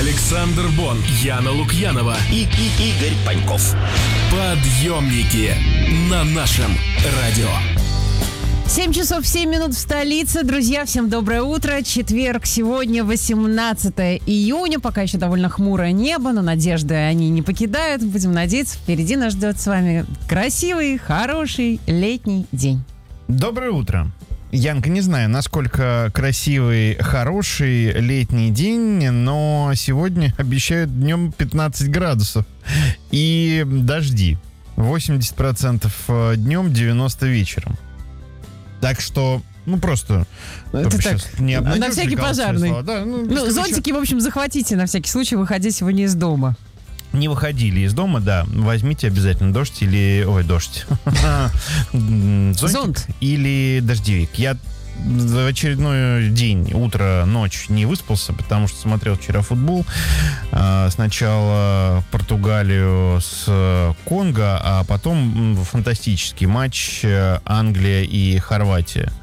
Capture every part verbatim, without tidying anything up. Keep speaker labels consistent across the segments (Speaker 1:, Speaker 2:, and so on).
Speaker 1: Александр Бон, Яна Лукьянова
Speaker 2: и, и Игорь Паньков.
Speaker 1: Подъемники на нашем радио.
Speaker 3: семь часов семь минут в столице. Друзья, всем доброе утро. Четверг, сегодня восемнадцатое июня. Пока еще довольно хмурое небо, но надежды они не покидают. Будем надеяться, впереди нас ждет с вами красивый, хороший летний день.
Speaker 4: Доброе утро. Янка, не знаю, насколько красивый, хороший летний день, но сегодня обещают днем пятнадцать градусов и дожди. восемьдесят процентов днем, девяносто процентов вечером. Так что, ну просто...
Speaker 3: Это так, не на всякий пожарный.
Speaker 4: Да, ну,
Speaker 3: ну, зонтики, еще... в общем, захватите на всякий случай, выходя сегодня из дома.
Speaker 4: Не выходили из дома, да, возьмите обязательно дождь или... Ой, дождь. Зонтик или дождевик. Я в очередной день, утро, ночь не выспался, потому что смотрел вчера футбол. Сначала Португалию с Конго, а потом фантастический матч Англия и Хорватия.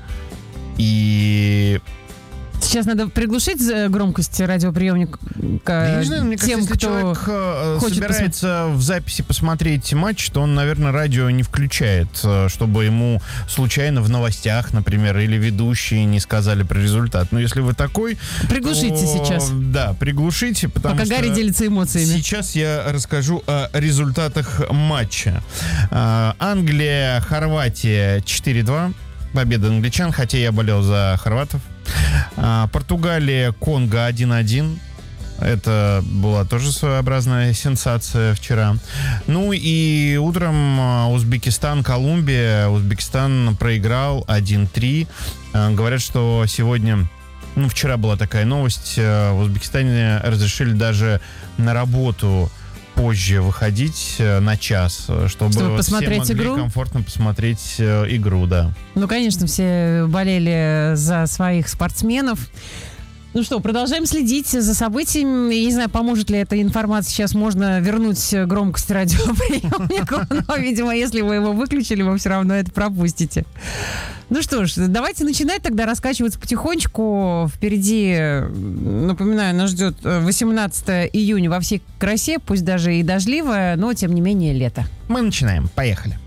Speaker 4: И...
Speaker 3: Сейчас надо приглушить громкость радиоприемника
Speaker 4: да, не знаю, мне
Speaker 3: тем,
Speaker 4: кажется, если
Speaker 3: кто
Speaker 4: человек хочет собирается посмотреть в записи посмотреть матч, то он, наверное, радио не включает, чтобы ему случайно в новостях, например, или ведущие не сказали про результат. Но если вы такой...
Speaker 3: Приглушите
Speaker 4: то,
Speaker 3: сейчас.
Speaker 4: Да, приглушите, потому
Speaker 3: Пока
Speaker 4: что...
Speaker 3: Гарри делится эмоциями.
Speaker 4: Сейчас я расскажу о результатах матча. Англия, Хорватия четыре два. Победа англичан, хотя я болел за хорватов. Португалия, Конго один один. Это была тоже своеобразная сенсация вчера. Ну и утром Узбекистан, Колумбия. Узбекистан проиграл один три. Говорят, что сегодня... Ну, вчера была такая новость. В Узбекистане разрешили даже на работу позже выходить на час, чтобы,
Speaker 3: чтобы посмотреть
Speaker 4: все могли
Speaker 3: игру?
Speaker 4: комфортно посмотреть э, игру, да.
Speaker 3: Ну, конечно, все болели за своих спортсменов. Ну что, продолжаем следить за событиями. Я не знаю, поможет ли эта информация. Сейчас можно вернуть громкость радиоприемника, но, видимо, если вы его выключили, вы все равно это пропустите. Ну что ж, давайте начинать тогда раскачиваться потихонечку. Впереди, напоминаю, нас ждет восемнадцатое июня во всей красе, пусть даже и дождливое, но тем не менее лето.
Speaker 4: Мы начинаем. Поехали.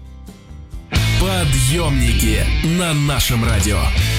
Speaker 1: Подъемники на нашем радио.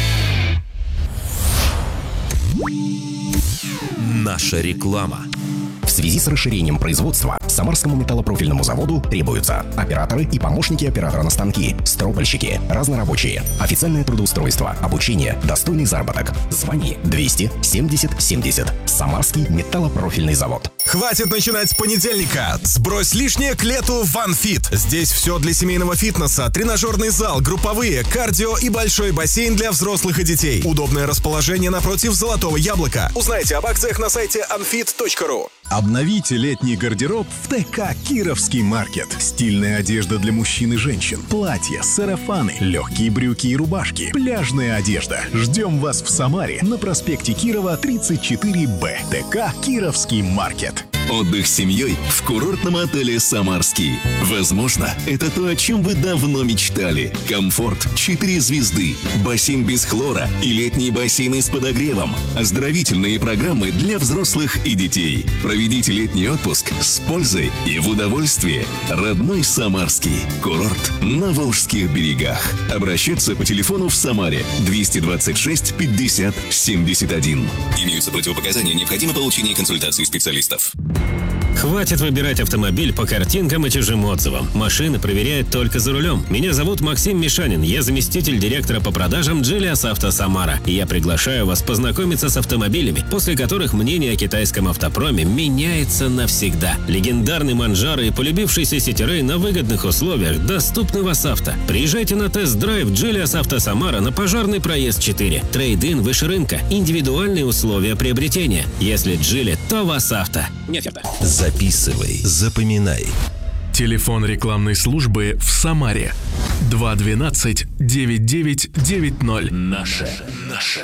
Speaker 2: Наша реклама. В связи с расширением производства Самарскому металлопрофильному заводу требуются операторы и помощники оператора на станки, стропольщики, разнорабочие, официальное трудоустройство, обучение, достойный заработок. Звони двести семьдесят семьдесят. Самарский металлопрофильный завод.
Speaker 5: Хватит начинать с понедельника. Сбрось лишнее к лету в OneFit. Здесь все для семейного фитнеса, тренажерный зал, групповые, кардио и большой бассейн для взрослых и детей. Удобное расположение напротив Золотого Яблока. Узнайте об акциях на сайте анфит точка ру.
Speaker 6: Обновите летний гардероб в ТК «Кировский маркет». Стильная одежда для мужчин и женщин. Платья, сарафаны, легкие брюки и рубашки. Пляжная одежда. Ждем вас в Самаре на проспекте Кирова, тридцать четыре Б. ТК «Кировский маркет».
Speaker 7: Отдых с семьей в курортном отеле «Самарский». Возможно, это то, о чем вы давно мечтали. Комфорт четыре звезды, бассейн без хлора и летние бассейны с подогревом. Оздоровительные программы для взрослых и детей. Проведите летний отпуск с пользой и в удовольствии. Родной Самарский. Курорт на Волжских берегах. Обращаться по телефону в Самаре двести двадцать шесть пятьдесят семьдесят один. Имеются противопоказания, необходимо получение консультации специалистов.
Speaker 8: Хватит выбирать автомобиль по картинкам и чужим отзывам. Машины проверяют только за рулем. Меня зовут Максим Мишанин. Я заместитель директора по продажам Geelyas Авто Самара. И я приглашаю вас познакомиться с автомобилями, после которых мнение о китайском автопроме меняется навсегда. Легендарный Манжаро и полюбившийся Ситирей на выгодных условиях доступны в Асавто. Приезжайте на тест-драйв Geelyas Авто Самара на Пожарный проезд четыре. Трейд-ин выше рынка. Индивидуальные условия приобретения. Если Geely, то в Асавто. Нет, нет.
Speaker 2: Записывай, запоминай.
Speaker 1: Телефон рекламной службы в Самаре. два двенадцать девять девять девять ноль.
Speaker 2: Наше, наше,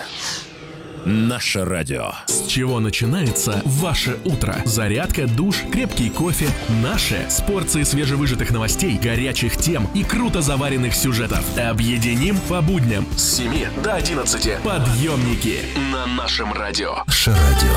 Speaker 2: наше радио.
Speaker 1: С чего начинается ваше утро? Зарядка, душ, крепкий кофе. Наше с порцией свежевыжатых новостей, горячих тем и круто заваренных сюжетов. Объединим по будням с семи до одиннадцати. Подъемники на нашем радио.
Speaker 2: Наше радио.